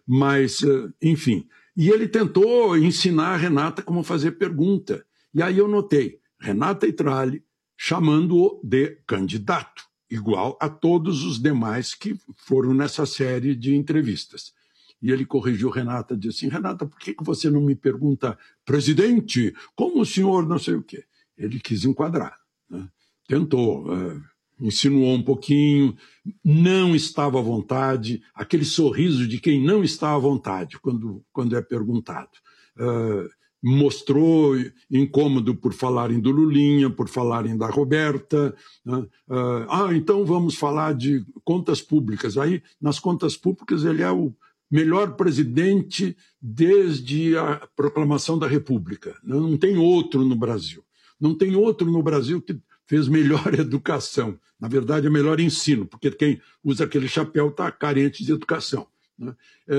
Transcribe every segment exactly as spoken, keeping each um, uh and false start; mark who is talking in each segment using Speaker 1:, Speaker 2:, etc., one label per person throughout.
Speaker 1: Mas, enfim. E ele tentou ensinar a Renata como fazer pergunta. E aí eu notei Renata Itrali chamando-o de candidato, igual a todos os demais que foram nessa série de entrevistas. E ele corrigiu Renata, disse assim, Renata, por que você não me pergunta, presidente, como o senhor não sei o quê? Ele quis enquadrar, né? Tentou, é, insinuou um pouquinho, não estava à vontade, aquele sorriso de quem não está à vontade quando, quando é perguntado. É, mostrou incômodo por falarem do Lulinha, por falarem da Roberta, né? Ah, então vamos falar de contas públicas. Aí, nas contas públicas, ele é o melhor presidente desde a proclamação da República. Não tem outro no Brasil. Não tem outro no Brasil que fez melhor educação. Na verdade, é melhor ensino, porque quem usa aquele chapéu está carente de educação, né?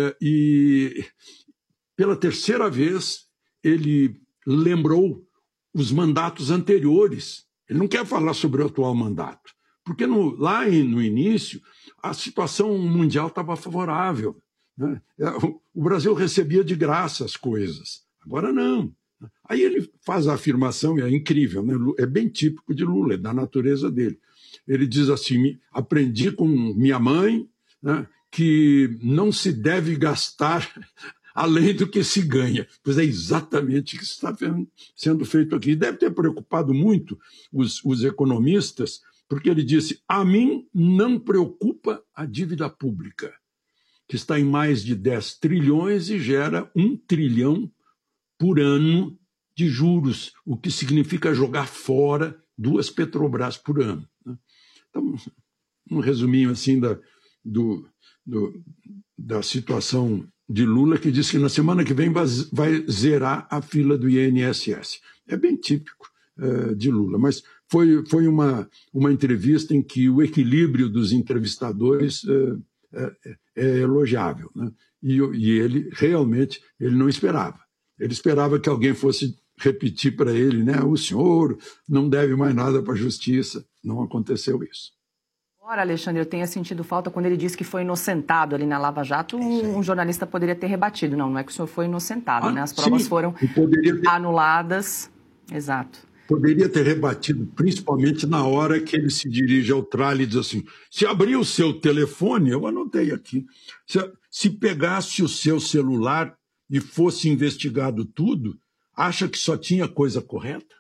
Speaker 1: E, pela terceira vez, ele lembrou os mandatos anteriores. Ele não quer falar sobre o atual mandato, porque no, lá no início a situação mundial estava favorável, né? O Brasil recebia de graça as coisas, agora não. Aí ele faz a afirmação, e é incrível, né? É bem típico de Lula, é da natureza dele. Ele diz assim, aprendi com minha mãe, né, que não se deve gastar além do que se ganha. Pois é exatamente o que está sendo feito aqui. Deve ter preocupado muito os, os economistas, porque ele disse, a mim não preocupa a dívida pública, que está em mais de dez trilhões e gera um trilhão por ano de juros, o que significa jogar fora duas Petrobras por ano. Então, um resuminho assim da, do, do, da situação de Lula, que diz que na semana que vem vai zerar a fila do I N S S. É bem típico uh, de Lula, mas foi, foi uma, uma entrevista em que o equilíbrio dos entrevistadores uh, é, é elogiável, né? E, e ele realmente ele não esperava. Ele esperava que alguém fosse repetir para ele, né? O senhor não deve mais nada para a justiça. Não aconteceu isso.
Speaker 2: Ora, Alexandre, eu tenho sentido falta quando ele disse que foi inocentado ali na Lava Jato, um, um jornalista poderia ter rebatido. Não, não é que o senhor foi inocentado, ah, né? As provas sim, foram ter... anuladas. Exato.
Speaker 1: Poderia ter rebatido, principalmente na hora que ele se dirige ao Trali e diz assim, se abrir o seu telefone, eu anotei aqui, se, se pegasse o seu celular e fosse investigado tudo, acha que só tinha coisa correta?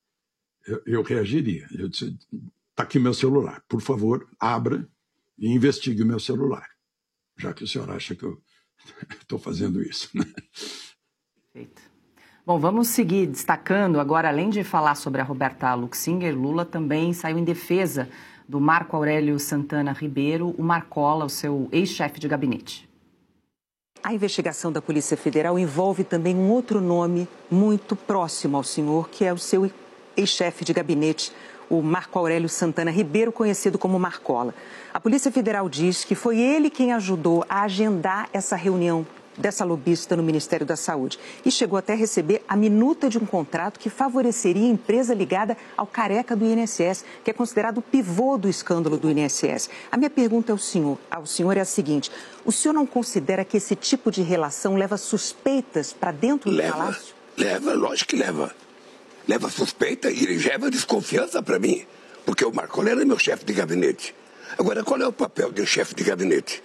Speaker 1: Eu, eu reagiria. Eu disse, está aqui meu celular, por favor, abra e investigue o meu celular, já que o senhor acha que eu estou fazendo isso, né?
Speaker 2: Perfeito. Bom, vamos seguir destacando agora, além de falar sobre a Roberta Luxinger, Lula também saiu em defesa do Marco Aurélio Santana Ribeiro, o Marcola, o seu ex-chefe de gabinete.
Speaker 3: A investigação da Polícia Federal envolve também um outro nome muito próximo ao senhor, que é o seu ex-chefe de gabinete, o Marco Aurélio Santana Ribeiro, conhecido como Marcola. A Polícia Federal diz que foi ele quem ajudou a agendar essa reunião dessa lobista no Ministério da Saúde e chegou até a receber a minuta de um contrato que favoreceria a empresa ligada ao careca do I N S S, que é considerado o pivô do escândalo do I N S S. A minha pergunta ao senhor, ao senhor é a seguinte, o senhor não considera que esse tipo de relação leva suspeitas para dentro do
Speaker 4: leva,
Speaker 3: palácio?
Speaker 4: Leva, lógico que leva. Leva suspeita e leva desconfiança para mim, porque o Marcola era meu chefe de gabinete. Agora, qual é o papel de um chefe de gabinete?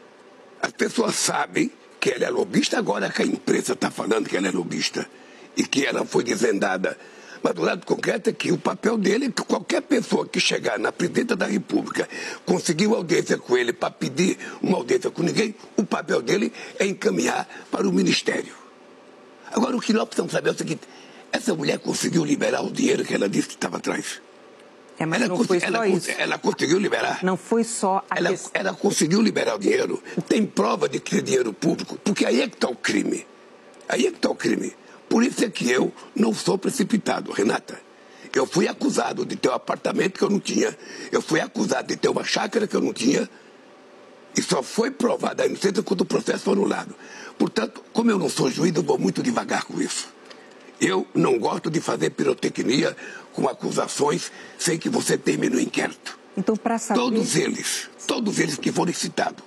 Speaker 4: As pessoas sabem que ela é lobista, agora que a imprensa está falando que ela é lobista e que ela foi desvendada. Mas do lado concreto é que o papel dele é que qualquer pessoa que chegar na presidenta da República, conseguiu audiência com ele para pedir uma audiência com ninguém, o papel dele é encaminhar para o Ministério. Agora, o que nós precisamos saber é o seguinte, essa mulher conseguiu liberar o dinheiro que ela disse que estava atrás.
Speaker 3: É, mas
Speaker 4: ela,
Speaker 3: não foi
Speaker 4: ela,
Speaker 3: só
Speaker 4: ela,
Speaker 3: isso.
Speaker 4: Ela conseguiu liberar.
Speaker 3: Não foi só a
Speaker 4: ela,
Speaker 3: questão.
Speaker 4: Ela conseguiu liberar o dinheiro. Tem prova de que é dinheiro público, porque aí é que está o crime. Aí é que está o crime. Por isso é que eu não sou precipitado, Renata. Eu fui acusado de ter um apartamento que eu não tinha. Eu fui acusado de ter uma chácara que eu não tinha. E só foi provada a inocência quando o processo foi anulado. Portanto, como eu não sou juiz, eu vou muito devagar com isso. Eu não gosto de fazer pirotecnia com acusações sem que você termine o inquérito.
Speaker 3: Então, para saber...
Speaker 4: Todos eles, todos eles que foram citados,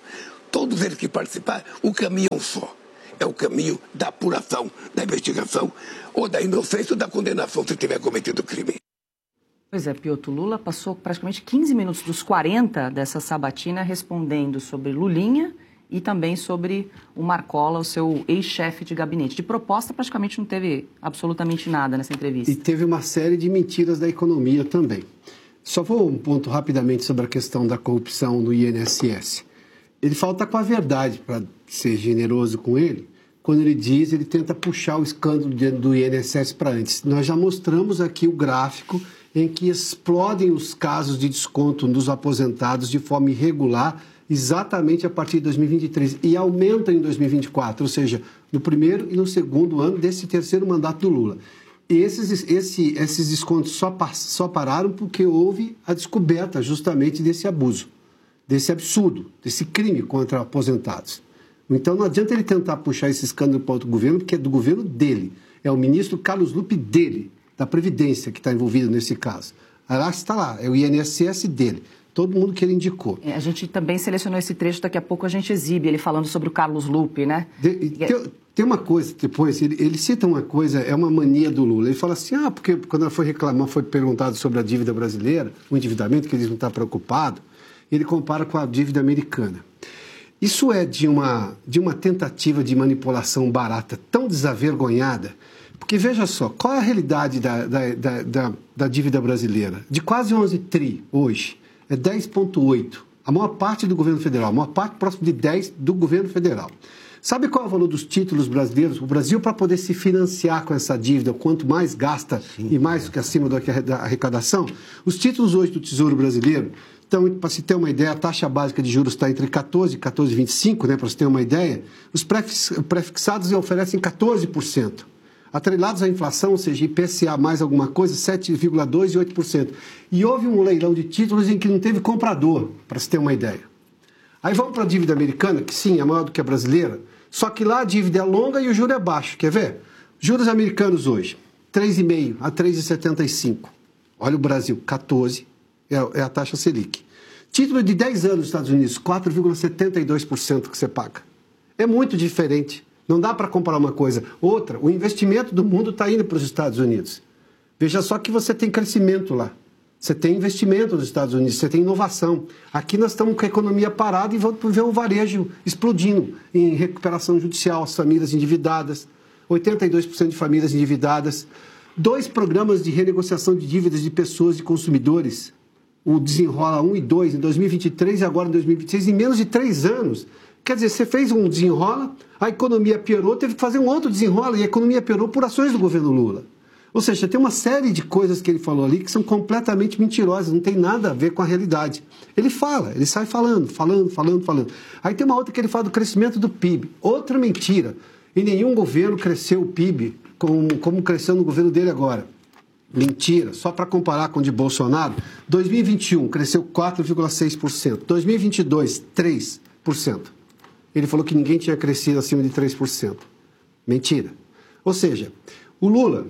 Speaker 4: todos eles que participaram, o caminho é um só. É o caminho da apuração, da investigação, ou da inocência ou da condenação se tiver cometido crime.
Speaker 2: Pois é, Piotr, Lula passou praticamente quinze minutos dos quarenta dessa sabatina respondendo sobre Lulinha e também sobre o Marcola, o seu ex-chefe de gabinete. De proposta, praticamente não teve absolutamente nada nessa entrevista.
Speaker 5: E teve uma série de mentiras da economia também. Só vou um ponto rapidamente sobre a questão da corrupção no I N S S. Ele falta com a verdade, para ser generoso com ele, quando ele diz, ele tenta puxar o escândalo do I N S S para antes. Nós já mostramos aqui o gráfico em que explodem os casos de desconto dos aposentados de forma irregular, exatamente a partir de dois mil e vinte e três, e aumenta em dois mil e vinte e quatro, ou seja, no primeiro e no segundo ano desse terceiro mandato do Lula. E esses, esse, esses descontos só, só pararam porque houve a descoberta justamente desse abuso, desse absurdo, desse crime contra aposentados. Então não adianta ele tentar puxar esse escândalo para outro governo, porque é do governo dele. É o ministro Carlos Lupe dele, da Previdência, que está envolvido nesse caso. Lá está lá, é o I N S S dele. Todo mundo que ele indicou.
Speaker 2: É, a gente também selecionou esse trecho, daqui a pouco a gente exibe ele falando sobre o Carlos Lupe, né?
Speaker 5: De, tem, tem uma coisa, depois, ele, ele cita uma coisa, é uma mania do Lula. Ele fala assim, ah, porque quando ela foi reclamar, foi perguntado sobre a dívida brasileira, o endividamento, que ele não está preocupado, ele compara com a dívida americana. Isso é de uma, de uma tentativa de manipulação barata tão desavergonhada, porque veja só, qual é a realidade da, da, da, da, da dívida brasileira? De quase onze tri hoje, é dez vírgula oito. A maior parte do governo federal, a maior parte próximo de dez do governo federal. Sabe qual é o valor dos títulos brasileiros? O Brasil, para poder se financiar com essa dívida, quanto mais gasta Sim, e mais do que acima da arrecadação, os títulos hoje do Tesouro Brasileiro, então, para se ter uma ideia, a taxa básica de juros está entre quatorze e quatorze vírgula vinte e cinco, né, para se ter uma ideia, os prefixados oferecem quatorze por cento. Atrelados à inflação, ou seja, I P C A mais alguma coisa, sete vírgula dois por cento e oito por cento. E houve um leilão de títulos em que não teve comprador, para se ter uma ideia. Aí vamos para a dívida americana, que sim, é maior do que a brasileira, só que lá a dívida é longa e o juro é baixo. Quer ver? Juros americanos hoje, três vírgula cinco por cento a três vírgula setenta e cinco por cento. Olha o Brasil, quatorze por cento, é a taxa Selic. Título de dez anos nos Estados Unidos, quatro vírgula setenta e dois por cento que você paga. É muito diferente. Não dá para comparar uma coisa. Outra, o investimento do mundo está indo para os Estados Unidos. Veja só que você tem crescimento lá. Você tem investimento nos Estados Unidos, você tem inovação. Aqui nós estamos com a economia parada e vamos ver o varejo explodindo em recuperação judicial, as famílias endividadas, oitenta e dois por cento de famílias endividadas, dois programas de renegociação de dívidas de pessoas e consumidores, o Desenrola um e dois em dois mil e vinte e três e agora em dois mil e vinte e seis, em menos de três anos. Quer dizer, você fez um desenrola, a economia piorou, teve que fazer um outro desenrola e a economia piorou por ações do governo Lula. Ou seja, tem uma série de coisas que ele falou ali que são completamente mentirosas, não tem nada a ver com a realidade. Ele fala, ele sai falando, falando, falando, falando. Aí tem uma outra que ele fala do crescimento do P I B. Outra mentira. Em nenhum governo cresceu o P I B como, como cresceu no governo dele agora. Mentira. Só para comparar com o de Bolsonaro, dois mil e vinte e um cresceu quatro vírgula seis por cento. dois mil e vinte e dois, três por cento. Ele falou que ninguém tinha crescido acima de três por cento. Mentira. Ou seja, o Lula...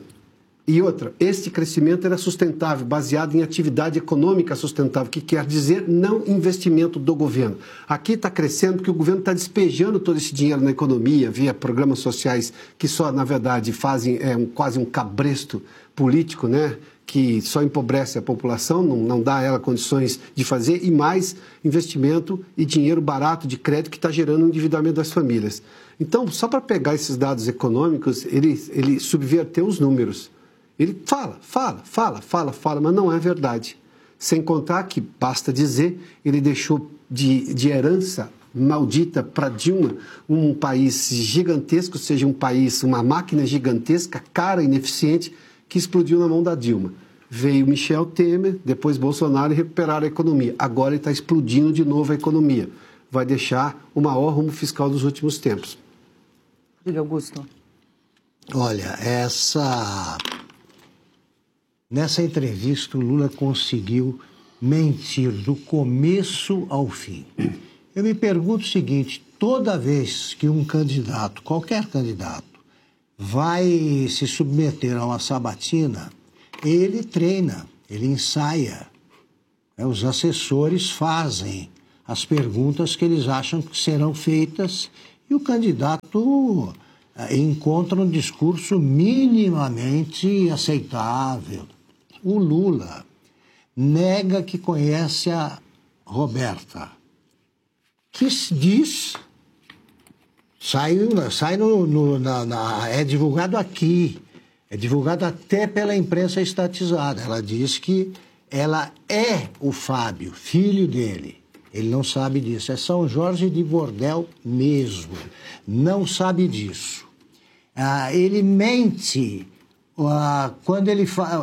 Speaker 5: E outra, este crescimento era sustentável, baseado em atividade econômica sustentável, que quer dizer não investimento do governo. Aqui está crescendo porque o governo está despejando todo esse dinheiro na economia, via programas sociais que só, na verdade, fazem é, um, quase um cabresto político, né? Que só empobrece a população, não, não dá a ela condições de fazer, e mais investimento e dinheiro barato de crédito que está gerando o endividamento das famílias. Então, só para pegar esses dados econômicos, ele, ele subverteu os números. Ele fala, fala, fala, fala, fala, mas não é verdade. Sem contar que, basta dizer, ele deixou de, de herança maldita para Dilma um país gigantesco, ou seja, um país, uma máquina gigantesca, cara, ineficiente, que explodiu na mão da Dilma. Veio Michel Temer, depois Bolsonaro e recuperaram a economia. Agora ele está explodindo de novo a economia. Vai deixar o maior rumo fiscal dos últimos tempos.
Speaker 2: Diga, Augusto.
Speaker 6: Olha, essa... Nessa entrevista, o Lula conseguiu mentir do começo ao fim. Eu me pergunto o seguinte, toda vez que um candidato, qualquer candidato, vai se submeter a uma sabatina, ele treina, ele ensaia. Os assessores fazem as perguntas que eles acham que serão feitas e o candidato eh, encontra um discurso minimamente aceitável. O Lula nega que conhece a Roberta, que diz, sai, sai no, no, na, na, é divulgado aqui, é divulgado até pela imprensa estatizada. Ela diz que ela é o Fábio, filho dele. Ele não sabe disso. É São Jorge de Bordel mesmo. Não sabe disso. Ah, ele mente ah, quando ele fala...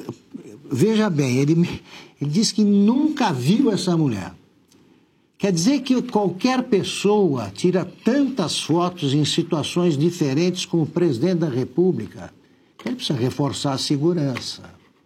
Speaker 6: Veja bem, ele, ele diz que nunca viu essa mulher. Quer dizer que qualquer pessoa tira tantas fotos em situações diferentes com o presidente da República, ele precisa reforçar a segurança.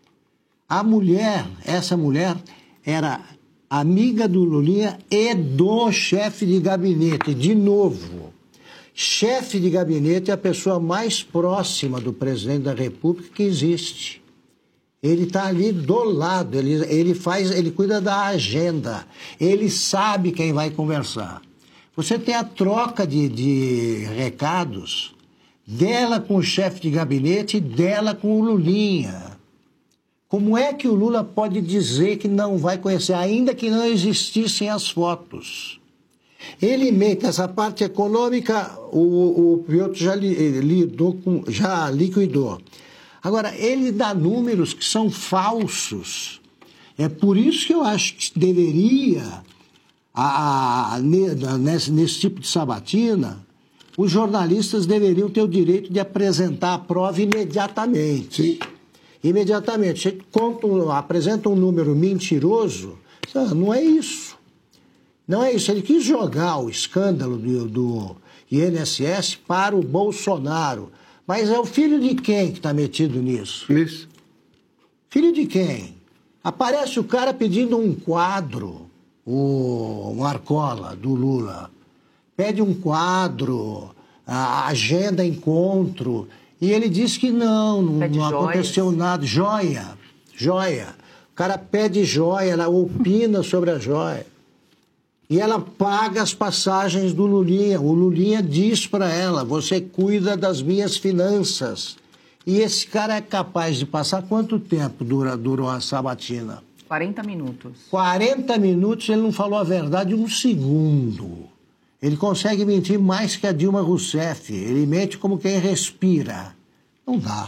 Speaker 6: A mulher, essa mulher, era amiga do Lulinha e do chefe de gabinete. De novo, chefe de gabinete é a pessoa mais próxima do presidente da República que existe. Ele está ali do lado, ele, ele faz, ele cuida da agenda, ele sabe quem vai conversar. Você tem a troca de, de recados dela com o chefe de gabinete e dela com o Lulinha. Como é que o Lula pode dizer que não vai conhecer, ainda que não existissem as fotos? Ele mente, essa parte econômica, o, o Piotr já, li, lidou com, já liquidou. Agora, ele dá números que são falsos. É por isso que eu acho que deveria, a, a, nesse, nesse tipo de sabatina, os jornalistas deveriam ter o direito de apresentar a prova imediatamente. Sim. Imediatamente. Você conta, apresenta um número mentiroso, não é isso. Não é isso. Ele quis jogar o escândalo do, do I N S S para o Bolsonaro. Mas é o filho de quem que está metido nisso?
Speaker 5: Isso.
Speaker 6: Filho de quem? Aparece o cara pedindo um quadro, o Marcola, do Lula. Pede um quadro, a agenda encontro, e ele diz que não, não, não aconteceu nada. Joia, joia. O cara pede joia, ela opina sobre a joia. E ela paga as passagens do Lulinha. O Lulinha diz para ela, você cuida das minhas finanças. E esse cara é capaz de passar quanto tempo dura, durou a sabatina?
Speaker 2: quarenta minutos.
Speaker 6: quarenta minutos, ele não falou a verdade um segundo. Ele consegue mentir mais que a Dilma Rousseff. Ele mente como quem respira. Não dá.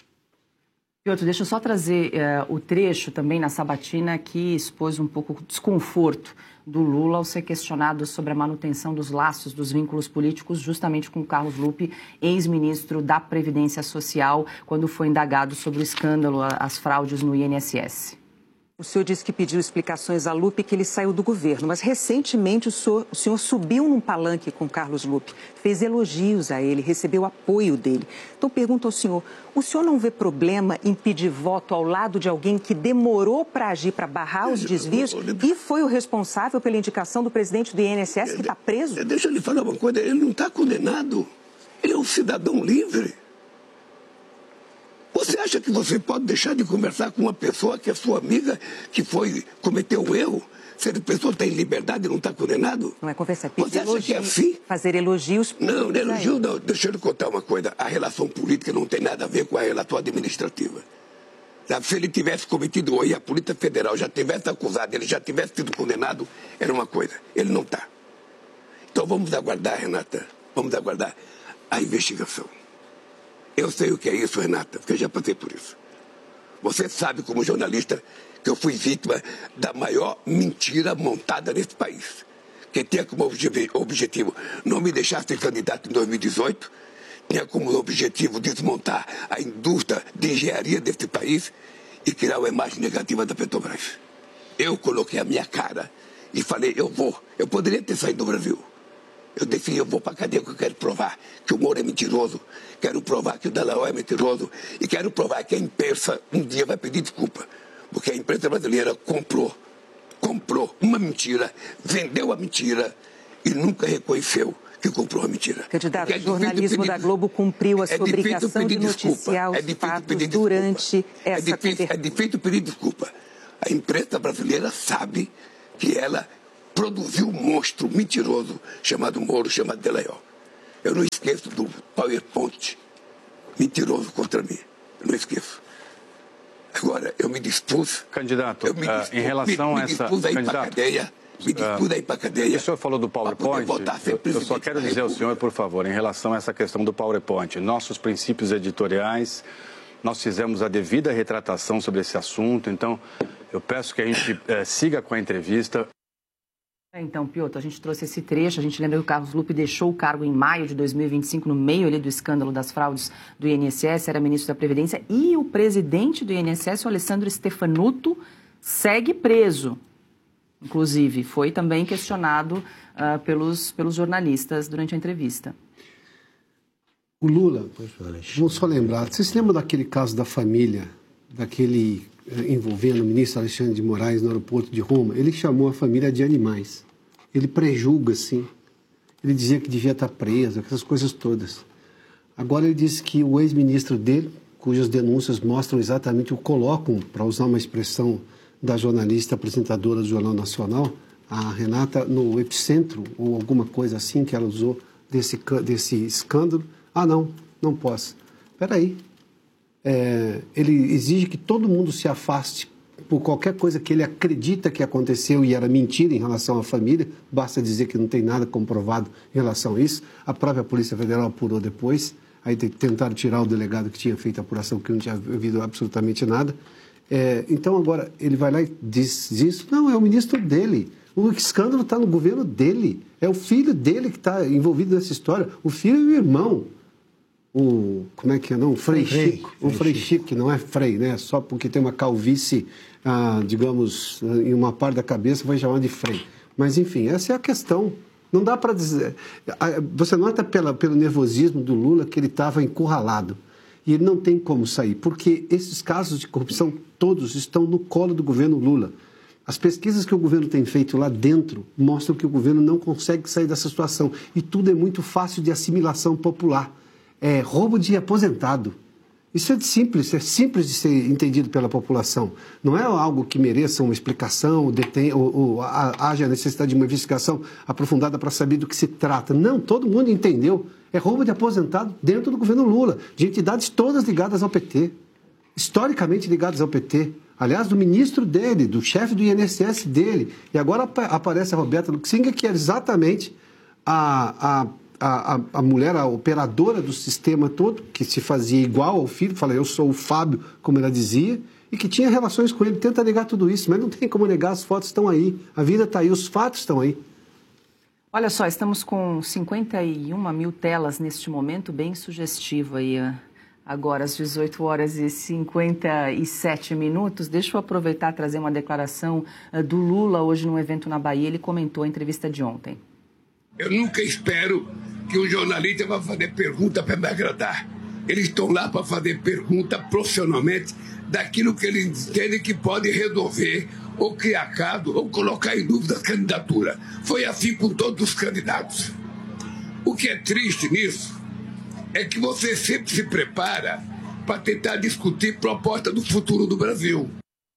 Speaker 2: Piotr, deixa eu só trazer uh, o trecho também na sabatina que expôs um pouco o desconforto do Lula ao ser questionado sobre a manutenção dos laços, dos vínculos políticos, justamente com o Carlos Lupe, ex-ministro da Previdência Social, quando foi indagado sobre o escândalo, as fraudes no I N S S.
Speaker 3: O senhor disse que pediu explicações a Lupe e que ele saiu do governo, mas recentemente o senhor, o senhor subiu num palanque com Carlos Lupe, fez elogios a ele, recebeu apoio dele. Então pergunto ao senhor, o senhor não vê problema em pedir voto ao lado de alguém que demorou para agir, para barrar os desvios e foi o responsável pela indicação do presidente do I N S S que está preso?
Speaker 4: Deixa eu lhe falar uma coisa, ele não está condenado, ele é um cidadão livre. Você acha que você pode deixar de conversar com uma pessoa que é sua amiga, que foi, cometeu um erro? Se a pessoa tem liberdade e não está condenado?
Speaker 3: Não é conversar, pedir
Speaker 4: você acha
Speaker 3: elogio,
Speaker 4: que é assim?
Speaker 3: Fazer elogios.
Speaker 4: Não, não elogio não. Deixa eu lhe contar uma coisa. A relação política não tem nada a ver com a relação administrativa. Se ele tivesse cometido um erro e a Polícia Federal já tivesse acusado, ele já tivesse sido condenado, era uma coisa. Ele não está. Então vamos aguardar, Renata, vamos aguardar a investigação. Eu sei o que é isso, Renata, porque eu já passei por isso. Você sabe, como jornalista, que eu fui vítima da maior mentira montada nesse país. Que tinha como objetivo não me deixar ser candidato em dois mil e dezoito, tinha como objetivo desmontar a indústria de engenharia desse país e criar uma imagem negativa da Petrobras. Eu coloquei a minha cara e falei, eu vou, eu poderia ter saído do Brasil. Eu defini, eu vou para a cadeia porque eu quero provar que o Moro é mentiroso, quero provar que o Dallagnol é mentiroso e quero provar que a imprensa um dia vai pedir desculpa. Porque a imprensa brasileira comprou, comprou uma mentira, vendeu a mentira e nunca reconheceu que comprou a mentira.
Speaker 3: Candidato, o jornalismo pedir, da Globo cumpriu a sua é obrigação de noticiar
Speaker 4: é
Speaker 3: os fatos durante essa
Speaker 4: é difícil,
Speaker 3: cobertura.
Speaker 4: É difícil pedir desculpa. A imprensa brasileira sabe que ela produziu um monstro mentiroso chamado Moro, chamado Delayol. Eu não esqueço do PowerPoint mentiroso contra mim. Eu não esqueço. Agora, eu me dispus...
Speaker 7: Candidato,
Speaker 4: eu me dispus,
Speaker 7: uh, em relação
Speaker 4: me,
Speaker 7: a essa...
Speaker 4: Me dispus a ir
Speaker 7: candidato,
Speaker 4: para cadeia, me dispus a ir para cadeia...
Speaker 7: O senhor falou do PowerPoint, eu, eu só quero dizer ao senhor, por favor, em relação a essa questão do PowerPoint, nossos princípios editoriais, nós fizemos a devida retratação sobre esse assunto, então eu peço que a gente uh, siga com a entrevista.
Speaker 2: Então, Piotr, a gente trouxe esse trecho, a gente lembra que o Carlos Lupe deixou o cargo em maio de dois mil e vinte e cinco, no meio ali do escândalo das fraudes do I N S S, era ministro da Previdência, e o presidente do I N S S, o Alessandro Stefanuto, segue preso. Inclusive, foi também questionado uh, pelos, pelos jornalistas durante a entrevista.
Speaker 5: O Lula, vamos só lembrar, você se lembra daquele caso da família, daquele... envolvendo o ministro Alexandre de Moraes no aeroporto de Roma? Ele chamou a família de animais. Ele prejulga, assim. Ele dizia que devia estar preso, essas coisas todas. Agora ele disse que o ex-ministro dele, cujas denúncias mostram exatamente o colocam, para usar uma expressão da jornalista apresentadora do Jornal Nacional, a Renata, no epicentro, ou alguma coisa assim que ela usou desse, desse escândalo. Ah, não, não posso. Espera aí. É, ele exige que todo mundo se afaste por qualquer coisa que ele acredita que aconteceu e era mentira em relação à família, basta dizer que não tem nada comprovado em relação a isso. A própria Polícia Federal apurou depois, aí tentaram tirar o delegado que tinha feito a apuração, que não tinha havido absolutamente nada. É, então agora ele vai lá e diz isso, não, é o ministro dele, o escândalo está no governo dele, é o filho dele que está envolvido nessa história, o filho e o irmão. O, como é que é, não? O Frei, Frei Chico. O Frei Chico, Chico, que não é Frei, né? Só porque tem uma calvície, ah, digamos, em uma parte da cabeça, vai chamar de Frei. Mas, enfim, essa é a questão. Não dá para dizer... Você nota pela, pelo nervosismo do Lula que ele estava encurralado. E ele não tem como sair, porque esses casos de corrupção todos estão no colo do governo Lula. As pesquisas que o governo tem feito lá dentro mostram que o governo não consegue sair dessa situação. E tudo é muito fácil de assimilação popular. É roubo de aposentado. Isso é simples, é simples de ser entendido pela população. Não é algo que mereça uma explicação, detém, ou, ou haja necessidade de uma investigação aprofundada para saber do que se trata. Não, todo mundo entendeu. É roubo de aposentado dentro do governo Lula, de entidades todas ligadas ao P T, historicamente ligadas ao P T. Aliás, do ministro dele, do chefe do I N S S dele. E agora aparece a Roberta Luxinga, que é exatamente a... a A, a, a mulher, a operadora do sistema todo, que se fazia igual ao filho, fala, eu sou o Fábio, como ela dizia, e que tinha relações com ele, tenta negar tudo isso, mas não tem como negar, as fotos estão aí, a vida está aí, os fatos estão aí.
Speaker 2: Olha só, estamos com cinquenta e uma mil telas neste momento, bem sugestivo aí, agora às dezoito horas e cinquenta e sete minutos. Deixa eu aproveitar e trazer uma declaração do Lula hoje num evento na Bahia, ele comentou a entrevista de ontem.
Speaker 4: Eu nunca espero que um jornalista vá fazer pergunta para me agradar. Eles estão lá para fazer pergunta profissionalmente daquilo que eles entendem que pode resolver ou criar caso ou colocar em dúvida a candidatura. Foi assim com todos os candidatos. O que é triste nisso é que você sempre se prepara para tentar discutir proposta do futuro do Brasil.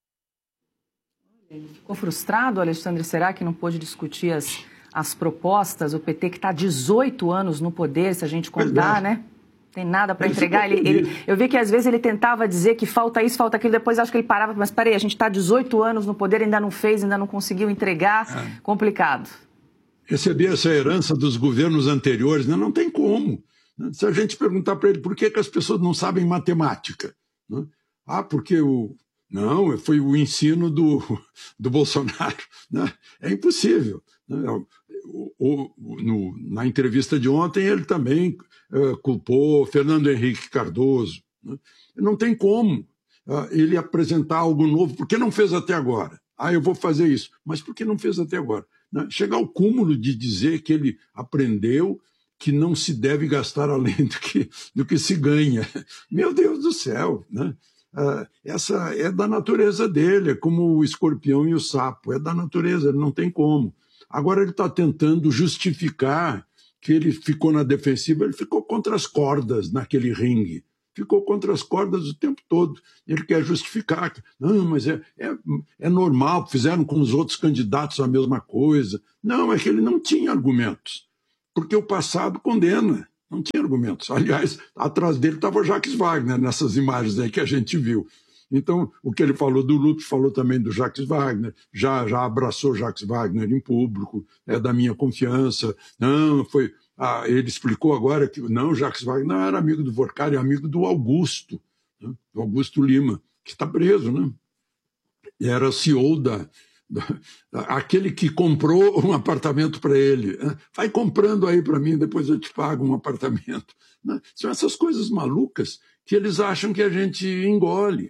Speaker 2: Ficou frustrado, Alexandre? Será que não pôde discutir as... as propostas, o P T que está há dezoito anos no poder, se a gente contar, né? Tem nada para entregar. Ele, ele, eu vi que às vezes ele tentava dizer que falta isso, falta aquilo, depois acho que ele parava, mas peraí, a gente está há dezoito anos no poder, ainda não fez, ainda não conseguiu entregar, ah. complicado.
Speaker 1: Receber essa herança dos governos anteriores, né? Não tem como. Se a gente perguntar para ele por que, que as pessoas não sabem matemática, né? Ah, porque o... Não, foi o ensino do, do Bolsonaro, né? É impossível. O, o, no, na entrevista de ontem, ele também uh, culpou Fernando Henrique Cardoso. Né? Não tem como uh, ele apresentar algo novo, porque não fez até agora. Ah, eu vou fazer isso. Mas por que não fez até agora? Né? Chegar ao cúmulo de dizer que ele aprendeu que não se deve gastar além do que, do que se ganha. Meu Deus do céu! Né? Uh, essa é da natureza dele, é como o escorpião e o sapo. É da natureza, ele não tem como. Agora ele está tentando justificar que ele ficou na defensiva, ele ficou contra as cordas naquele ringue. ficou contra as cordas o tempo todo. Ele quer justificar. Não, mas é, é, é normal, fizeram com os outros candidatos a mesma coisa. Não, é que ele não tinha argumentos, porque o passado condena. Não tinha argumentos. Aliás, atrás dele estava o Jacques Wagner, nessas imagens aí que a gente viu. Então, o que ele falou do Lula, falou também do Jacques Wagner, já, já abraçou Jacques Wagner em público, é da minha confiança. Não, foi... Ah, ele explicou agora que não, Jacques Wagner não era amigo do Vorkari, é amigo do Augusto, né? Do Augusto Lima, que está preso, né? E era C E O da... aquele que comprou um apartamento para ele. Vai comprando aí para mim, depois eu te pago um apartamento. São essas coisas malucas que eles acham que a gente engole.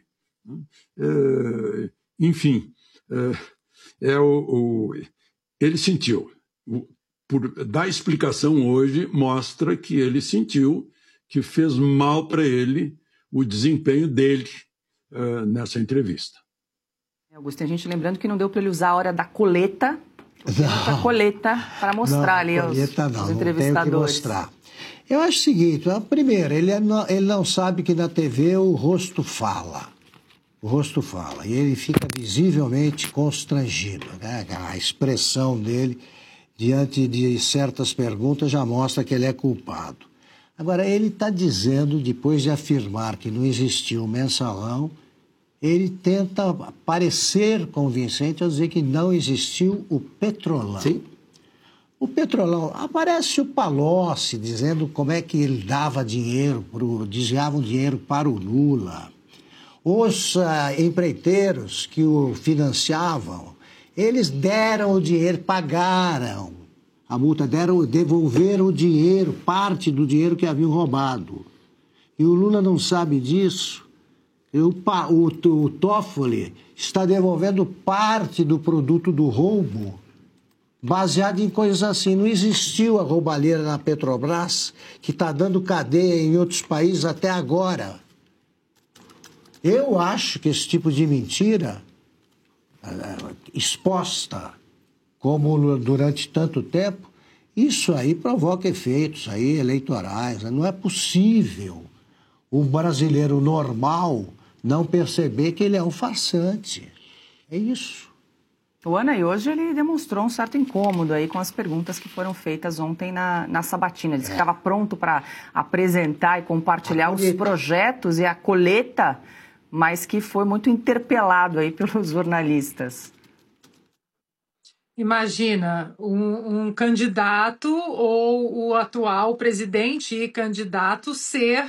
Speaker 1: É, enfim, é, é o, o, ele sentiu. Por dar explicação hoje, mostra que ele sentiu que fez mal para ele o desempenho dele uh, nessa entrevista.
Speaker 2: Augusto, a gente lembrando que não deu para ele usar a hora da coleta, a coleta para mostrar ali aos,
Speaker 6: coleta não,
Speaker 2: aos entrevistadores.
Speaker 6: Não tenho que mostrar. Eu acho o seguinte, primeiro, ele não, ele não sabe que na T V o rosto fala. O rosto fala. E ele fica visivelmente constrangido, né? A expressão dele diante de certas perguntas já mostra que ele é culpado. Agora, ele está dizendo, depois de afirmar que não existiu mensalão, ele tenta parecer convincente ao dizer que não existiu o Petrolão.
Speaker 5: Sim.
Speaker 6: O Petrolão, aparece o Palocci dizendo como é que ele dava dinheiro, pro, desviava o dinheiro para o Lula. Os uh, empreiteiros que o financiavam, eles deram o dinheiro, pagaram a multa, deram, devolveram o dinheiro, parte do dinheiro que haviam roubado. E o Lula não sabe disso. O, o, o Toffoli está devolvendo parte do produto do roubo, baseado em coisas assim. Não existiu a roubalheira na Petrobras, que está dando cadeia em outros países até agora. Eu acho que esse tipo de mentira, exposta como durante tanto tempo, isso aí provoca efeitos aí eleitorais. Não é possível um brasileiro normal não perceber que ele é um farsante. É isso.
Speaker 2: O Ana, e hoje ele demonstrou um certo incômodo aí com as perguntas que foram feitas ontem na, na sabatina. Ele disse é. que estava pronto para apresentar e compartilhar os projetos e a coleta, mas que foi muito interpelado aí pelos jornalistas.
Speaker 8: Imagina um, um candidato ou o atual presidente e candidato ser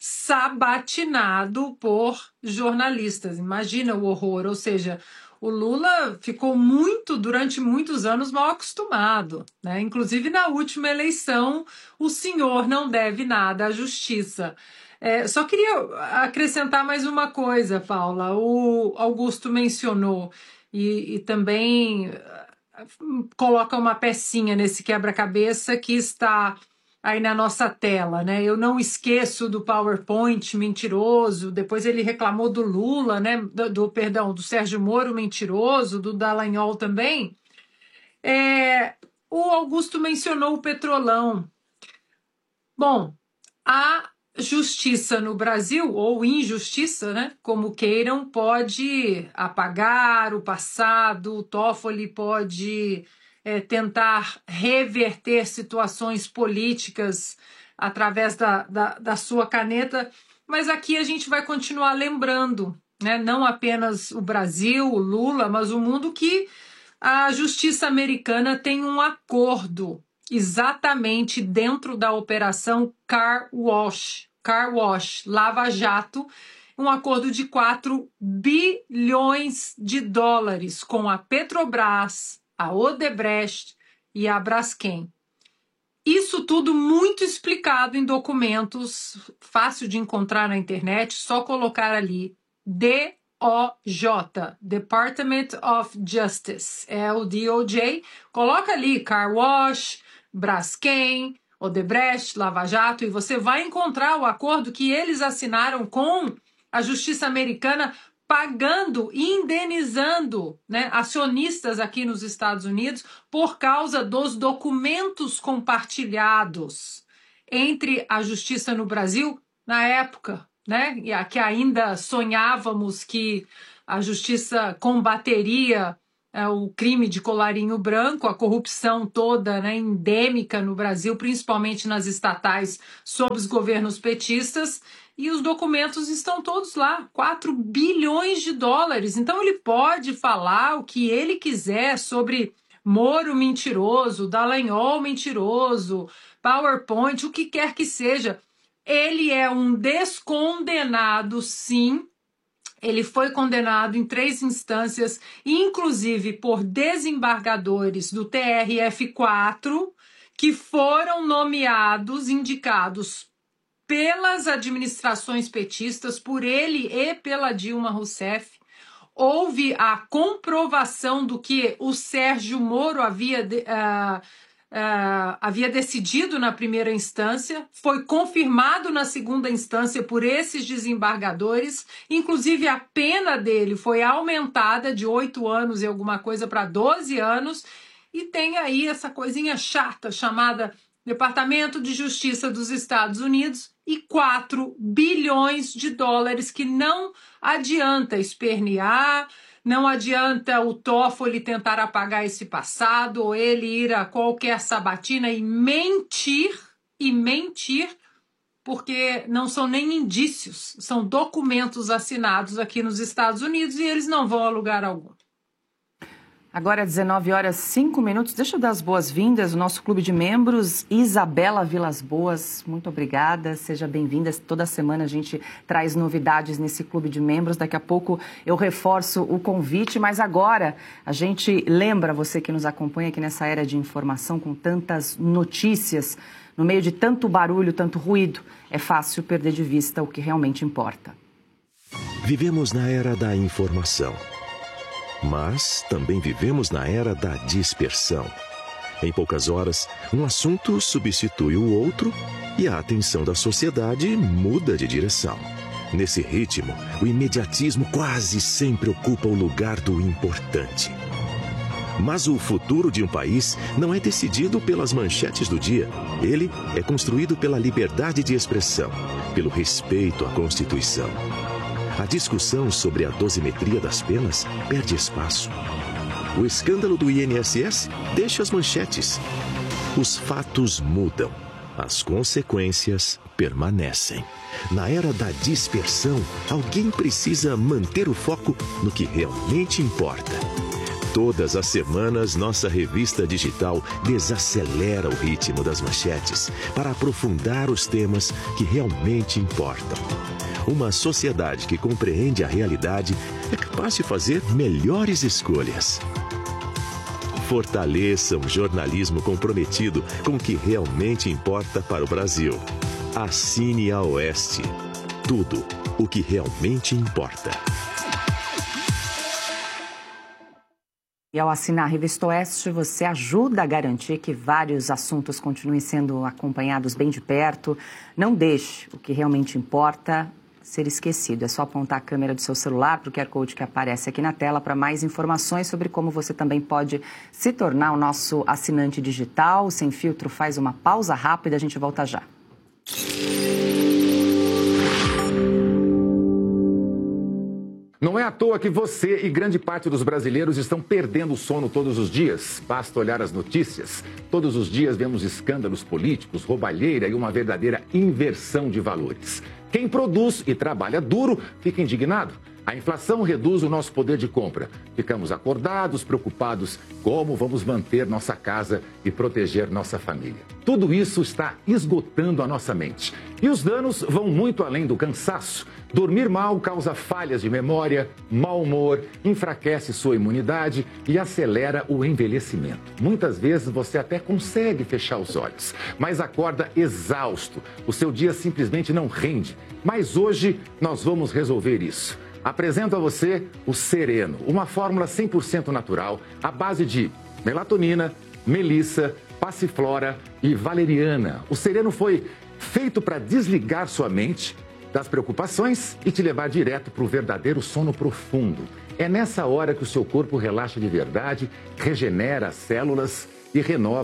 Speaker 8: sabatinado por jornalistas. Imagina o horror, ou seja, o Lula ficou muito, durante muitos anos, mal acostumado, né? Inclusive na última eleição, o senhor não deve nada à justiça. É, só queria acrescentar mais uma coisa, Paula. O Augusto mencionou e, e também coloca uma pecinha nesse quebra-cabeça que está aí na nossa tela, né? Eu não esqueço do PowerPoint mentiroso, depois ele reclamou do Lula, né? Do, do perdão, do Sérgio Moro mentiroso, do Dallagnol também. É, o Augusto mencionou o Petrolão. Bom, a justiça no Brasil, ou injustiça, né? Como queiram, pode apagar o passado, o Toffoli pode É, tentar reverter situações políticas através da, da, da sua caneta, mas aqui a gente vai continuar lembrando, né, não apenas o Brasil, o Lula, mas o mundo, que a justiça americana tem um acordo exatamente dentro da operação Car Wash, Car Wash, Lava Jato, um acordo de quatro bilhões de dólares com a Petrobras, a Odebrecht e a Braskem. Isso tudo muito explicado em documentos, fácil de encontrar na internet, só colocar ali D O J, Department of Justice, é o D O J, coloca ali Car Wash, Braskem, Odebrecht, Lava Jato, e você vai encontrar o acordo que eles assinaram com a justiça americana, pagando e indenizando, né, acionistas aqui nos Estados Unidos por causa dos documentos compartilhados entre a justiça no Brasil, na época, né? E a que ainda sonhávamos que a justiça combateria é, o crime de colarinho branco, a corrupção toda, né, endêmica no Brasil, principalmente nas estatais, sob os governos petistas, e os documentos estão todos lá, quatro bilhões de dólares. Então ele pode falar o que ele quiser sobre Moro mentiroso, Dallagnol mentiroso, PowerPoint, o que quer que seja. Ele é um descondenado, sim. Ele foi condenado em três instâncias, inclusive por desembargadores do T R F quatro, que foram nomeados, indicados pelas administrações petistas, por ele e pela Dilma Rousseff. Houve a comprovação do que o Sérgio Moro havia... De, uh, Uh, havia decidido na primeira instância, foi confirmado na segunda instância por esses desembargadores, inclusive a pena dele foi aumentada de oito anos e alguma coisa para doze anos, e tem aí essa coisinha chata chamada Departamento de Justiça dos Estados Unidos e quatro bilhões de dólares que não adianta espernear. Não adianta o Toffoli tentar apagar esse passado ou ele ir a qualquer sabatina e mentir, e mentir, porque não são nem indícios, são documentos assinados aqui nos Estados Unidos e eles não vão a lugar algum.
Speaker 2: Agora, dezenove horas e cinco minutos. Deixa eu dar as boas-vindas ao nosso clube de membros, Isabela Vilas Boas. Muito obrigada, seja bem-vinda. Toda semana a gente traz novidades nesse clube de membros. Daqui a pouco eu reforço o convite, mas agora a gente lembra você que nos acompanha aqui nessa era de informação com tantas notícias, no meio de tanto barulho, tanto ruído, é fácil perder de vista o que realmente importa.
Speaker 9: Vivemos na era da informação. Mas também vivemos na era da dispersão. Em poucas horas, um assunto substitui o outro e a atenção da sociedade muda de direção. Nesse ritmo, o imediatismo quase sempre ocupa o lugar do importante. Mas o futuro de um país não é decidido pelas manchetes do dia. Ele é construído pela liberdade de expressão, pelo respeito à Constituição. A discussão sobre a dosimetria das penas perde espaço. O escândalo do I N S S deixa as manchetes. Os fatos mudam. As consequências permanecem. Na era da dispersão, alguém precisa manter o foco no que realmente importa. Todas as semanas, nossa revista digital desacelera o ritmo das manchetes para aprofundar os temas que realmente importam. Uma sociedade que compreende a realidade é capaz de fazer melhores escolhas. Fortaleça um jornalismo comprometido com o que realmente importa para o Brasil. Assine a Oeste. Tudo o que realmente importa.
Speaker 2: E ao assinar a Revista Oeste, você ajuda a garantir que vários assuntos continuem sendo acompanhados bem de perto. Não deixe o que realmente importa ser esquecido. É só apontar a câmera do seu celular para o Q R Code que aparece aqui na tela para mais informações sobre como você também pode se tornar o nosso assinante digital. O Sem Filtro faz uma pausa rápida, a gente volta já.
Speaker 10: Não é à toa que você e grande parte dos brasileiros estão perdendo o sono todos os dias. Basta olhar as notícias. Todos os dias vemos escândalos políticos, roubalheira e uma verdadeira inversão de valores. Quem produz e trabalha duro fica indignado. A inflação reduz o nosso poder de compra. Ficamos acordados, preocupados como vamos manter nossa casa e proteger nossa família. Tudo isso está esgotando a nossa mente. E os danos vão muito além do cansaço. Dormir mal causa falhas de memória, mau humor, enfraquece sua imunidade e acelera o envelhecimento. Muitas vezes você até consegue fechar os olhos, mas acorda exausto. O seu dia simplesmente não rende. Mas hoje nós vamos resolver isso. Apresento a você o Sereno, uma fórmula cem por cento natural, à base de melatonina, melissa, passiflora e valeriana. O Sereno foi feito para desligar sua mente das preocupações e te levar direto para o verdadeiro sono profundo. É nessa hora que o seu corpo relaxa de verdade, regenera as células e renova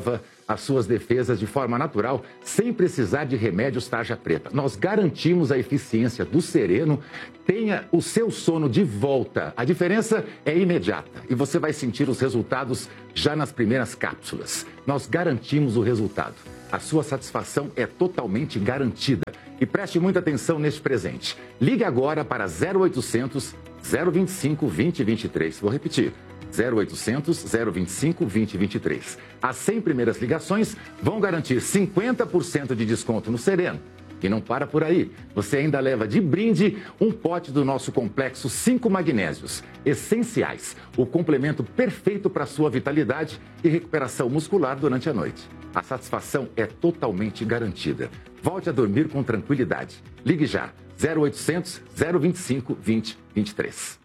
Speaker 10: as suas defesas de forma natural, sem precisar de remédios tarja preta. Nós garantimos a eficiência do Sereno. Tenha o seu sono de volta. A diferença é imediata e você vai sentir os resultados já nas primeiras cápsulas. Nós garantimos o resultado. A sua satisfação é totalmente garantida. E preste muita atenção neste presente. Ligue agora para zero oitocentos, zero vinte e cinco, vinte, vinte e três. Vou repetir. zero oitocentos, zero vinte e cinco, vinte, vinte e três. As cem primeiras ligações vão garantir cinquenta por cento de desconto no Sereno. E não para por aí. Você ainda leva de brinde um pote do nosso complexo cinco magnésios, essenciais, o complemento perfeito para a sua vitalidade e recuperação muscular durante a noite. A satisfação é totalmente garantida. Volte a dormir com tranquilidade. Ligue já. zero oitocentos, zero vinte e cinco, vinte, vinte e três.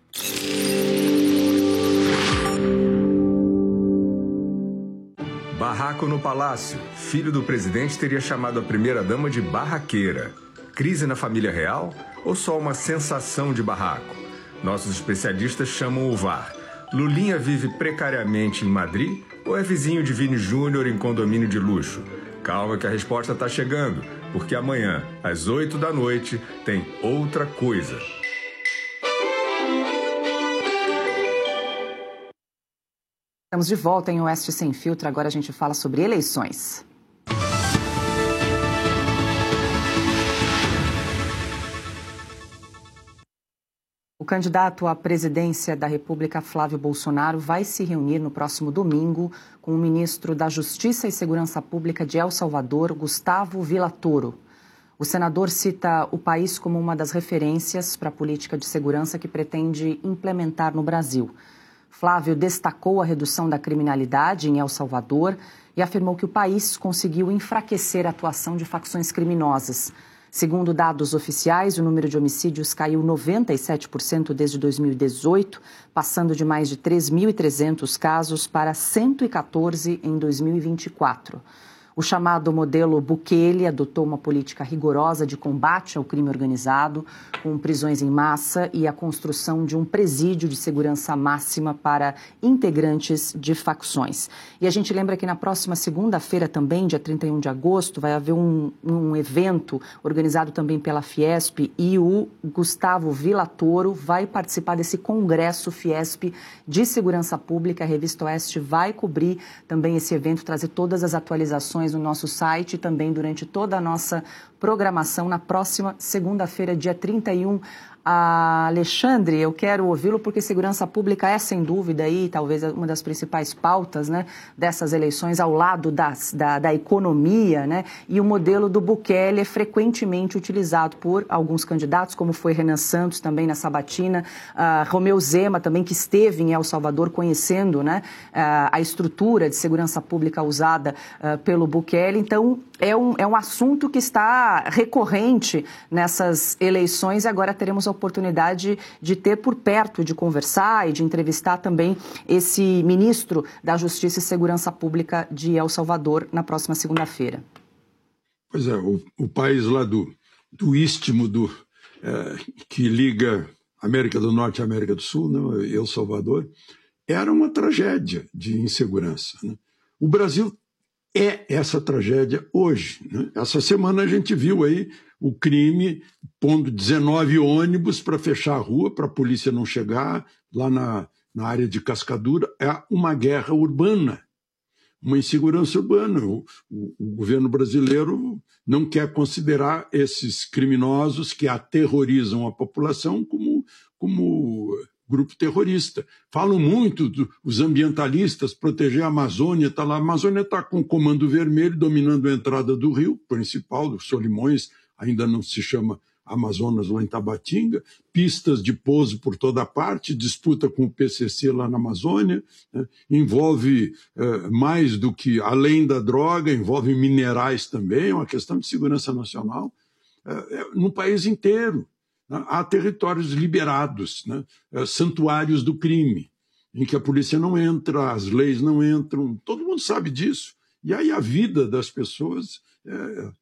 Speaker 11: Barraco no Palácio. Filho do presidente teria chamado a primeira-dama de barraqueira. Crise na família real ou só uma sensação de barraco? Nossos especialistas chamam o V A R. Lulinha vive precariamente em Madrid ou é vizinho de Vini Júnior em condomínio de luxo? Calma que a resposta está chegando, porque amanhã, às oito da noite, tem Outra Coisa.
Speaker 2: Estamos de volta em Oeste Sem Filtro. Agora a gente fala sobre eleições. O candidato à presidência da República, Flávio Bolsonaro, vai se reunir no próximo domingo com o ministro da Justiça e Segurança Pública de El Salvador, Gustavo Villatoro. O senador cita o país como uma das referências para a política de segurança que pretende implementar no Brasil. Flávio destacou a redução da criminalidade em El Salvador e afirmou que o país conseguiu enfraquecer a atuação de facções criminosas. Segundo dados oficiais, o número de homicídios caiu noventa e sete por cento desde dois mil e dezoito, passando de mais de três mil e trezentos casos para cento e quatorze em dois mil e vinte e quatro. O chamado modelo Bukele adotou uma política rigorosa de combate ao crime organizado, com prisões em massa e a construção de um presídio de segurança máxima para integrantes de facções. E a gente lembra que na próxima segunda-feira também, dia trinta e um de agosto, vai haver um, um evento organizado também pela Fiesp e o Gustavo Villatoro vai participar desse congresso Fiesp de Segurança Pública. A Revista Oeste vai cobrir também esse evento, trazer todas as atualizações no nosso site e também durante toda a nossa programação na próxima segunda-feira, dia trinta e um. Ah, Alexandre, eu quero ouvi-lo porque segurança pública é, sem dúvida, aí, talvez uma das principais pautas, né, dessas eleições, ao lado das, da, da economia, né, e o modelo do Bukele é frequentemente utilizado por alguns candidatos, como foi Renan Santos também na sabatina, ah, Romeu Zema também, que esteve em El Salvador conhecendo, né, ah, a estrutura de segurança pública usada ah, pelo Bukele. Então, é um, é um assunto que está recorrente nessas eleições e agora teremos a oportunidade de ter por perto, de conversar e de entrevistar também esse ministro da Justiça e Segurança Pública de El Salvador na próxima segunda-feira.
Speaker 1: Pois é, o, o país lá do, do istmo do, é, que liga América do Norte e América do Sul, né, El Salvador, era uma tragédia de insegurança, né? O Brasil é essa tragédia hoje, né? Essa semana a gente viu aí o crime pondo dezenove ônibus para fechar a rua, para a polícia não chegar, lá na, na área de Cascadura. É uma guerra urbana, uma insegurança urbana. O, o, o governo brasileiro não quer considerar esses criminosos que aterrorizam a população como, como grupo terrorista. Falam muito dos do, ambientalistas, proteger a Amazônia, tá lá. A Amazônia está com o Comando Vermelho dominando a entrada do rio principal, do Solimões, ainda não se chama Amazonas lá em Tabatinga, pistas de pouso por toda parte, disputa com o P C C lá na Amazônia, né? Envolve eh, mais do que, além da droga, envolve minerais também, é uma questão de segurança nacional, eh, no país inteiro. Né? Há territórios liberados, né? eh, santuários do crime, em que a polícia não entra, as leis não entram, todo mundo sabe disso. E aí a vida das pessoas é,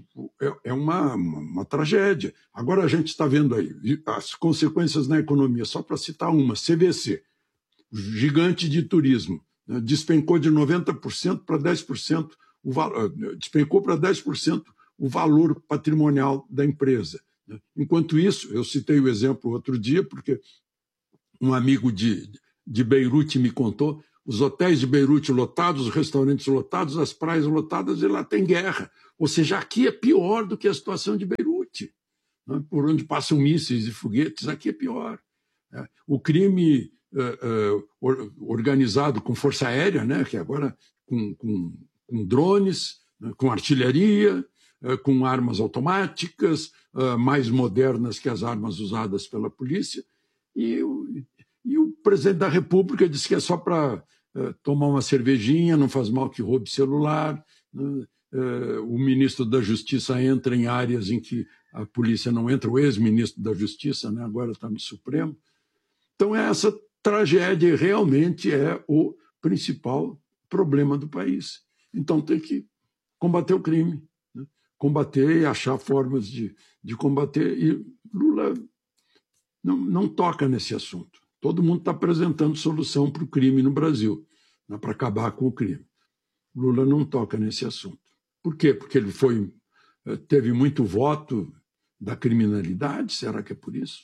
Speaker 1: é uma, uma, uma tragédia. Agora a gente está vendo aí as consequências na economia, só para citar uma, C V C, o gigante de turismo, né, despencou de noventa por cento para dez por cento o valor, despencou para dez por cento o valor patrimonial da empresa. Enquanto isso, eu citei o exemplo outro dia, porque um amigo de, de Beirute me contou, os hotéis de Beirute lotados, os restaurantes lotados, as praias lotadas, e lá tem guerra. Ou seja, aqui é pior do que a situação de Beirute, né? Por onde passam mísseis e foguetes, aqui é pior. Né? O crime uh, uh, organizado com força aérea, né? Que agora com, com, com drones, né? Com artilharia, uh, com armas automáticas, uh, mais modernas que as armas usadas pela polícia, e o, e o presidente da República disse que é só para uh, tomar uma cervejinha, não faz mal que roube celular, né? Uh, o ministro da Justiça entra em áreas em que a polícia não entra, o ex-ministro da Justiça, né, agora está no Supremo. Então, essa tragédia realmente é o principal problema do país. Então, tem que combater o crime, né? Combater e achar formas de, de combater. E Lula não, não toca nesse assunto. Todo mundo está apresentando solução para o crime no Brasil, né, para acabar com o crime. Lula não toca nesse assunto. Por quê? Porque ele foi, teve muito voto da criminalidade? Será que é por isso?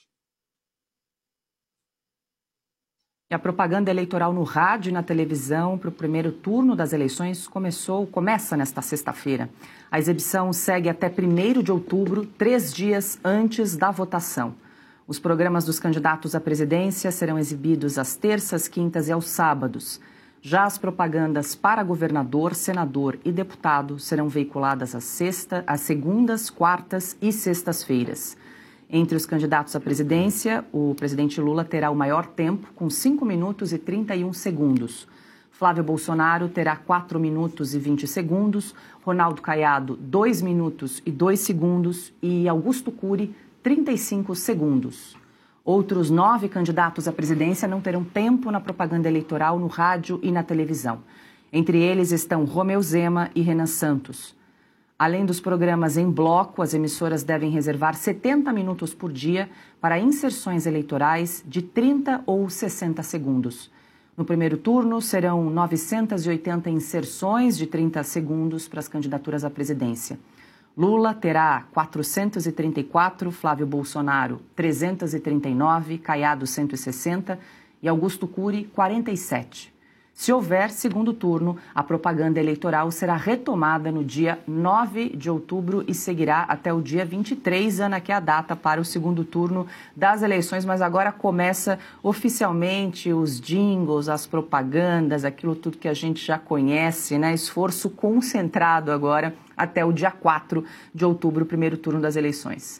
Speaker 2: E a propaganda eleitoral no rádio e na televisão para o primeiro turno das eleições começou, começa nesta sexta-feira. A exibição segue até primeiro de outubro, três dias antes da votação. Os programas dos candidatos à presidência serão exibidos às terças, quintas e aos sábados. Já as propagandas para governador, senador e deputado serão veiculadas às, sexta, às segundas, quartas e sextas-feiras. Entre os candidatos à presidência, o presidente Lula terá o maior tempo, com cinco minutos e trinta e um segundos. Flávio Bolsonaro terá quatro minutos e vinte segundos, Ronaldo Caiado, dois minutos e dois segundos e Augusto Cury, trinta e cinco segundos. Outros nove candidatos à presidência não terão tempo na propaganda eleitoral no rádio e na televisão. Entre eles estão Romeu Zema e Renan Santos. Além dos programas em bloco, as emissoras devem reservar setenta minutos por dia para inserções eleitorais de trinta ou sessenta segundos. No primeiro turno, serão novecentas e oitenta inserções de trinta segundos para as candidaturas à presidência. Lula terá quatrocentos e trinta e quatro, Flávio Bolsonaro trezentos e trinta e nove, Caiado cento e sessenta e Augusto Cury quarenta e sete. Se houver segundo turno, a propaganda eleitoral será retomada no dia nove de outubro e seguirá até o dia vinte e três, Ana, que é a data para o segundo turno das eleições, mas agora começa oficialmente os jingles, as propagandas, aquilo tudo que a gente já conhece, né? Esforço concentrado agora até o dia quatro de outubro, primeiro turno das eleições.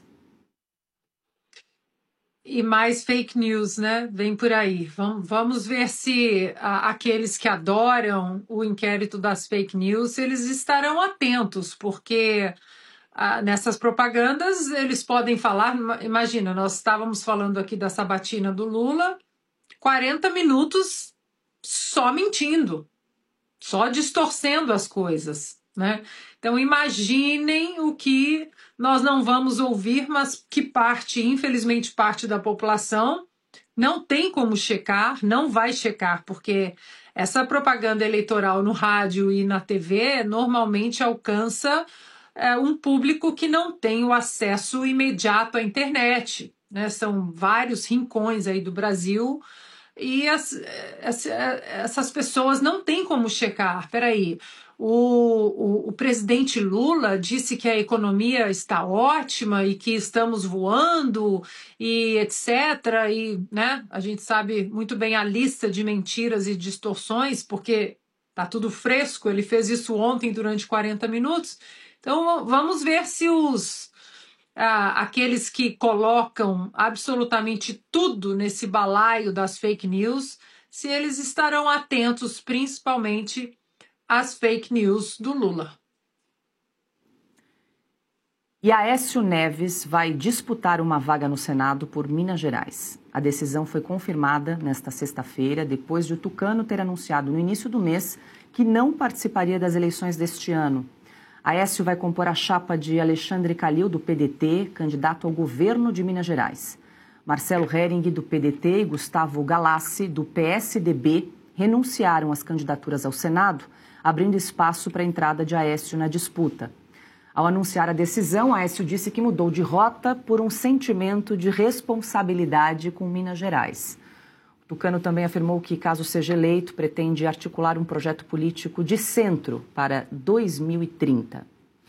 Speaker 8: E mais fake news, né? Vem por aí. Vamos, vamos ver se a, aqueles que adoram o inquérito das fake news, eles estarão atentos, porque a, nessas propagandas eles podem falar. Imagina, nós estávamos falando aqui da sabatina do Lula, quarenta minutos só mentindo, só distorcendo as coisas, né? Então imaginem o que nós não vamos ouvir, mas que parte, infelizmente parte da população não tem como checar, não vai checar, porque essa propaganda eleitoral no rádio e na T V normalmente alcança é, um público que não tem o acesso imediato à internet, né? São vários rincões aí do Brasil e as, as, essas pessoas não têm como checar. Peraí, O, o, o presidente Lula disse que a economia está ótima e que estamos voando e etcétera. E, né, a gente sabe muito bem a lista de mentiras e distorções, porque está tudo fresco, ele fez isso ontem durante quarenta minutos. Então vamos ver se os ah, aqueles que colocam absolutamente tudo nesse balaio das fake news, se eles estarão atentos principalmente as fake news do Lula.
Speaker 2: E Aécio Neves vai disputar uma vaga no Senado por Minas Gerais. A decisão foi confirmada nesta sexta-feira, depois de o Tucano ter anunciado no início do mês que não participaria das eleições deste ano. Aécio vai compor a chapa de Alexandre Calil, do P D T, candidato ao governo de Minas Gerais. Marcelo Hering, do P D T, e Gustavo Galassi, do P S D B, renunciaram às candidaturas ao Senado abrindo espaço para a entrada de Aécio na disputa. Ao anunciar a decisão, Aécio disse que mudou de rota por um sentimento de responsabilidade com Minas Gerais. O tucano também afirmou que, caso seja eleito, pretende articular um projeto político de centro para dois mil e trinta.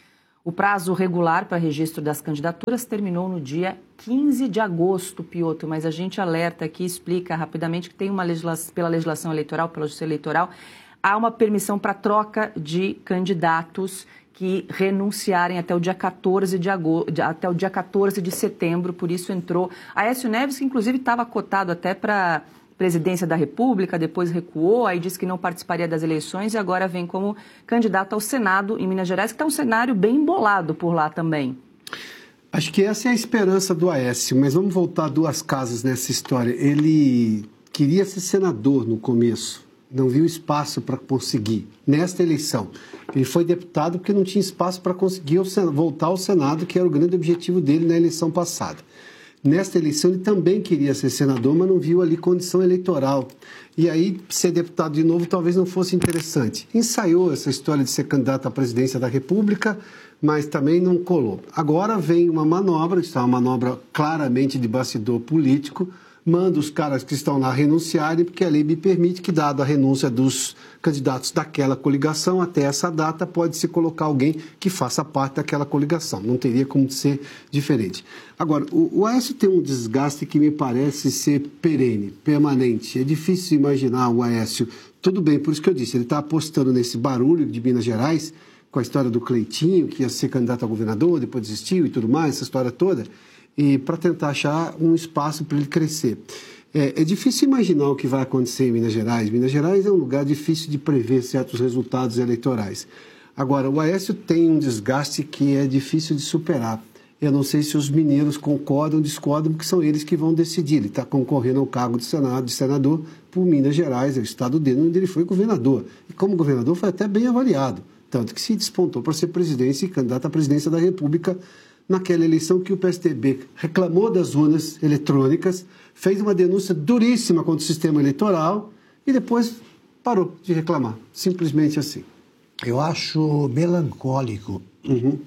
Speaker 2: O prazo regular para registro das candidaturas terminou no dia quinze de agosto, Piotr, mas a gente alerta aqui, explica rapidamente que tem uma legislação, pela legislação eleitoral, pela justiça eleitoral, há uma permissão para troca de candidatos que renunciarem até o dia quatorze de agosto, até o dia quatorze de setembro, por isso entrou Aécio Neves, que inclusive estava cotado até para presidência da República, depois recuou, aí disse que não participaria das eleições e agora vem como candidato ao Senado em Minas Gerais, que está um cenário bem embolado por lá também.
Speaker 5: Acho que essa é a esperança do Aécio, mas vamos voltar duas casas nessa história. Ele queria ser senador no começo, não viu espaço para conseguir nesta eleição. Ele foi deputado porque não tinha espaço para conseguir voltar ao Senado, que era o grande objetivo dele na eleição passada. Nesta eleição ele também queria ser senador, mas não viu ali condição eleitoral. E aí ser deputado de novo talvez não fosse interessante. Ensaiou essa história de ser candidato à presidência da República, mas também não colou. Agora vem uma manobra, está uma manobra claramente de bastidor político, manda os caras que estão lá renunciarem, porque a lei me permite que, dado a renúncia dos candidatos daquela coligação, até essa data pode-se colocar alguém que faça parte daquela coligação. Não teria como ser diferente. Agora, o, o Aécio tem um desgaste que me parece ser perene, permanente. É difícil imaginar o Aécio. Tudo bem, por isso que eu disse, ele está apostando nesse barulho de Minas Gerais, com a história do Cleitinho, que ia ser candidato a governador, depois desistiu e tudo mais, essa história toda, e para tentar achar um espaço para ele crescer. É, é difícil imaginar o que vai acontecer em Minas Gerais. Minas Gerais é um lugar difícil de prever certos resultados eleitorais. Agora, o Aécio tem um desgaste que é difícil de superar. Eu não sei se os mineiros concordam ou discordam, porque são eles que vão decidir. Ele está concorrendo ao cargo de, senado, de senador por Minas Gerais, é o estado dele, onde ele foi governador. E como governador foi até bem avaliado, tanto que se despontou para ser presidente e candidato à presidência da República naquela eleição que o P S D B reclamou das urnas eletrônicas, fez uma denúncia duríssima contra o sistema eleitoral e depois parou de reclamar, simplesmente assim.
Speaker 6: Eu acho melancólico uhum.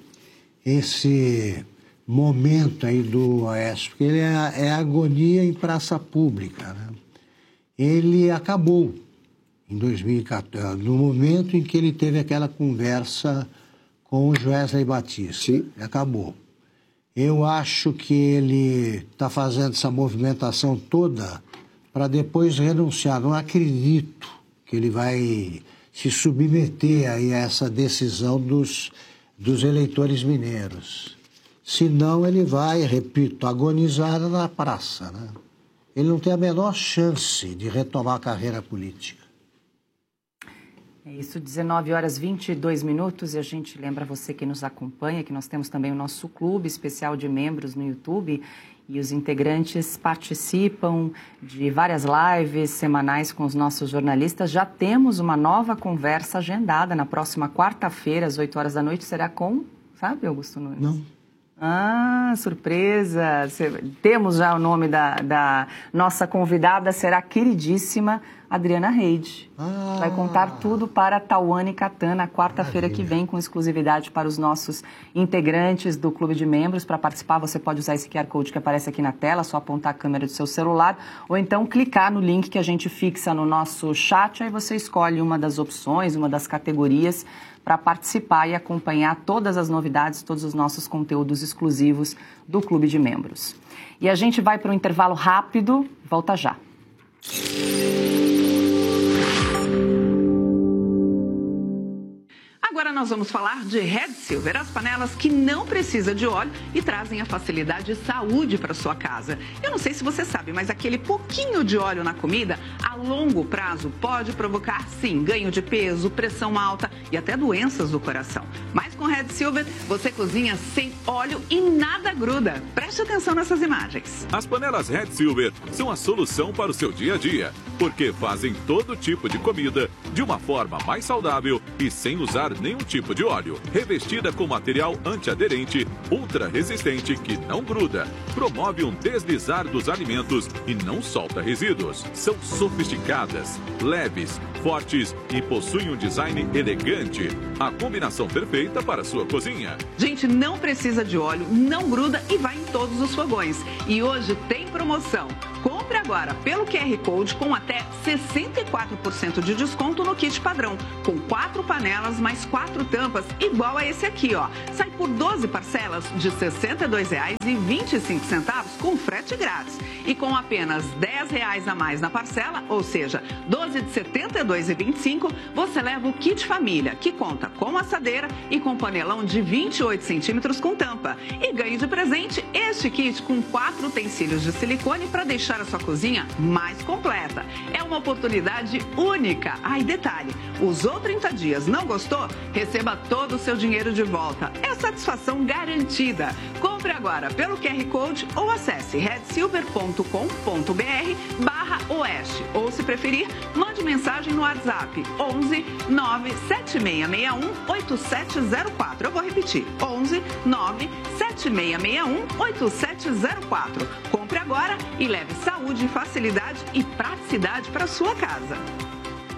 Speaker 6: esse momento aí do Aécio, porque ele é, é agonia em praça pública, né? Ele acabou em dois mil e quatorze, no momento em que ele teve aquela conversa com o Joesley Batista.
Speaker 5: Sim.
Speaker 6: Acabou. Eu acho que ele está fazendo essa movimentação toda para depois renunciar. Não acredito que ele vai se submeter aí a essa decisão dos, dos eleitores mineiros. Senão ele vai, repito, agonizar na praça, né? Ele não tem a menor chance de retomar a carreira política.
Speaker 2: É isso, dezenove horas e vinte e dois minutos, e a gente lembra você que nos acompanha que nós temos também o nosso clube especial de membros no YouTube e os integrantes participam de várias lives semanais com os nossos jornalistas. Já temos uma nova conversa agendada na próxima quarta-feira, às oito horas da noite, será com, sabe, Augusto Nunes?
Speaker 6: Não.
Speaker 2: Ah, surpresa! Temos já o nome da, da nossa convidada, será a queridíssima Adriana Reide. Ah. Vai contar tudo para a Tauane Catan na quarta-feira que vem, com exclusividade para os nossos integrantes do Clube de Membros. Para participar, você pode usar esse Q R Code que aparece aqui na tela, só apontar a câmera do seu celular, ou então clicar no link que a gente fixa no nosso chat, aí você escolhe uma das opções, uma das categorias, para participar e acompanhar todas as novidades, todos os nossos conteúdos exclusivos do Clube de Membros. E a gente vai para um intervalo rápido, volta já.
Speaker 12: Agora nós vamos falar de Red Silver, as panelas que não precisam de óleo e trazem a facilidade e saúde para sua casa. Eu não sei se você sabe, mas aquele pouquinho de óleo na comida, a longo prazo, pode provocar, sim, ganho de peso, pressão alta e até doenças do coração. Mas com Red Silver, você cozinha sem óleo e nada gruda. Preste atenção nessas imagens.
Speaker 13: As panelas Red Silver são a solução para o seu dia a dia, porque fazem todo tipo de comida de uma forma mais saudável e sem usar nenhum tipo de óleo. Revestida com material antiaderente, ultra resistente que não gruda, promove um deslizar dos alimentos e não solta resíduos. São sofisticadas, leves, fortes e possuem um design elegante. A combinação perfeita para a sua cozinha.
Speaker 12: Gente, não precisa de óleo, não gruda e vai em todos os fogões. E hoje tem promoção. Compre agora pelo Q R Code com até sessenta e quatro por cento de desconto no kit padrão, com quatro panelas mais quatro tampas, igual a esse aqui, ó. Sai por doze parcelas de sessenta e dois reais e vinte e cinco centavos com frete grátis. E com apenas dez reais a mais na parcela, ou seja, doze de setenta e dois reais e vinte e cinco centavos, você leva o kit família, que conta com assadeira e com panelão de vinte e oito centímetros com tampa. E ganhe de presente este kit com quatro utensílios de silicone para deixar a sua cozinha mais completa. É uma oportunidade única. Ai, detalhe, usou trinta dias, não gostou? Receba todo o seu dinheiro de volta. É satisfação garantida. Compre agora pelo Q R Code ou acesse red silver ponto com ponto br barra oeste. Ou, se preferir, mande mensagem no WhatsApp onze nove sete seis seis um oito sete zero quatro. Eu vou repetir, onze nove sete seis seis um oito sete zero quatro. Compre agora e leve saúde, facilidade e praticidade para sua casa.